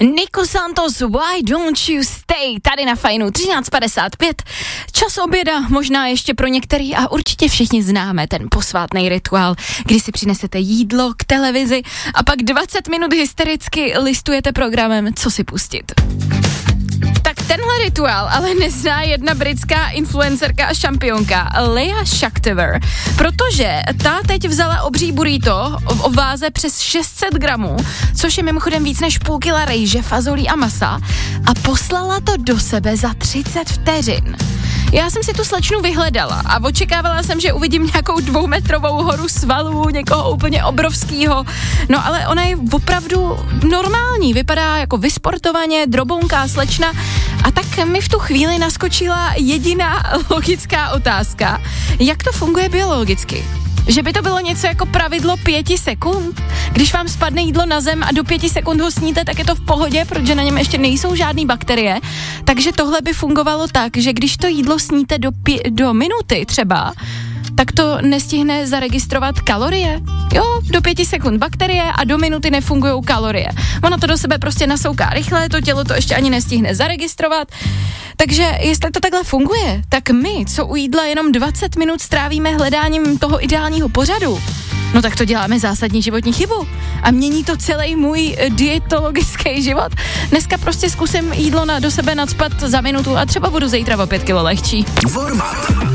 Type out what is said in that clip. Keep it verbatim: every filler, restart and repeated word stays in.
Nico Santos, Why Don't You Stay, tady na Fajnu třináct padesát pět, čas oběda, možná ještě pro některý a určitě všichni známe ten posvátný rituál, kdy si přinesete jídlo k televizi a pak dvacet minut hystericky listujete programem, co si pustit. Tak tenhle rituál ale nezná jedna britská influencerka a šampionka Leah Shachtever, protože ta teď vzala obří burrito o váze přes šest set gramů, což je mimochodem víc než půl kila rejže, fazolí a masa, a poslala to do sebe za třicet vteřin. Já jsem si tu slečnu vyhledala a očekávala jsem, že uvidím nějakou dvoumetrovou horu svalů, někoho úplně obrovskýho, no ale ona je opravdu normální, vypadá jako vysportovaně, drobounká slečna, a tak mi v tu chvíli naskočila jediná logická otázka, jak to funguje biologicky. Že by to bylo něco jako pravidlo pěti sekund? Když vám spadne jídlo na zem a do pěti sekund ho sníte, tak je to v pohodě, protože na něm ještě nejsou žádný bakterie. Takže tohle by fungovalo tak, že když to jídlo sníte do, pě- do minuty třeba, tak to nestihne zaregistrovat kalorie. Jo, do pěti sekund bakterie a do minuty nefungujou kalorie. Ono to do sebe prostě nasouká rychle, to tělo to ještě ani nestihne zaregistrovat. Takže jestli to takhle funguje, tak my, co u jídla jenom dvacet minut strávíme hledáním toho ideálního pořadu, no tak to děláme zásadní životní chybu. A mění to celý můj dietologický život. Dneska prostě zkusím jídlo na, do sebe nacpat za minutu a třeba budu zítra o pět kilo lehčí. Warm up.